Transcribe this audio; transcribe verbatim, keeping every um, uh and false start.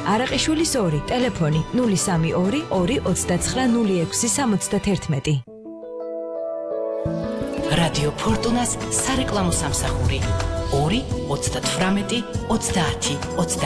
არაყიშვილის ორი, ტელეფონი ნული სამი ორი ორი ოცდაცხრა ნული ექვსი სამოცდათერთმეტი. რადიო ფორტუნას სარეკლამო სამსახური ორი ოცდათვრამეტი ოცდაათი ოცდაათი